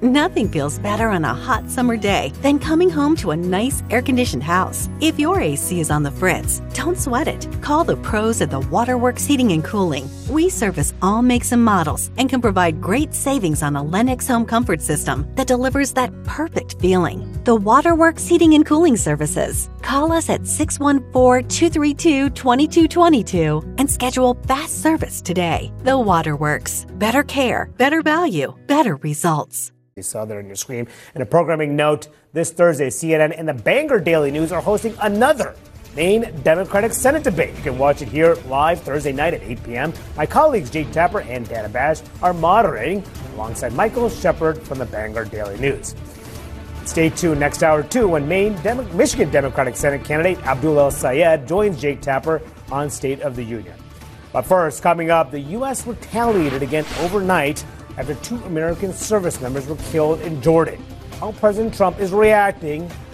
Nothing feels better on a hot summer day than coming home to a nice air-conditioned house. If your AC is on the fritz, don't sweat it. Call the pros at the Waterworks Heating and Cooling. We service all makes and models and can provide great savings on a Lennox home comfort system that delivers that perfect feeling. The Waterworks Heating and Cooling Services. Call us at 614-232-2222 and schedule fast service today. The Waterworks. Better care, better value, better results. You saw there on your screen. And a programming note, this Thursday, CNN and the Bangor Daily News are hosting another Maine Democratic Senate debate. You can watch it here live Thursday night at 8 p.m. My colleagues Jake Tapper and Dana Bash are moderating alongside Michael Shepard from the Bangor Daily News. Stay tuned next hour, too, when Michigan Democratic Senate candidate Abdul El-Sayed joins Jake Tapper on State of the Union. But first, coming up, the U.S. retaliated again overnight after 2 American service members were killed in Jordan. How President Trump is reacting